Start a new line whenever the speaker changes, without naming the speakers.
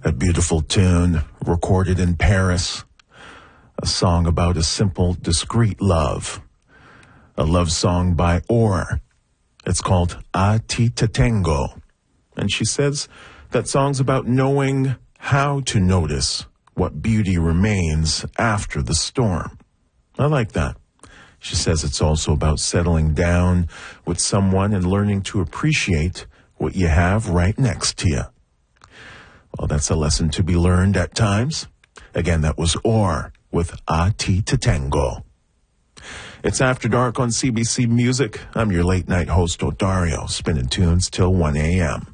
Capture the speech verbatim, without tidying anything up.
A beautiful tune recorded in Paris. A song about a simple, discreet love. A love song by Or. It's called A Ti Te Tengo. And she says that song's about knowing how to notice what beauty remains after the storm. I like that. She says it's also about settling down with someone and learning to appreciate what you have right next to you. Well, that's a lesson to be learned at times. Again, that was Or with A Ti Te Tengo. It's After Dark on C B C Music. I'm your late night host, Odario, spinning tunes till one a.m.